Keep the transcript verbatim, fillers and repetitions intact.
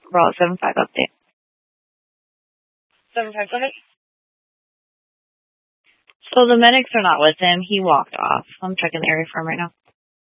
Roll seven five update. Seven five, go ahead. So the medics are not with him. He walked off. I'm checking the area for him right now.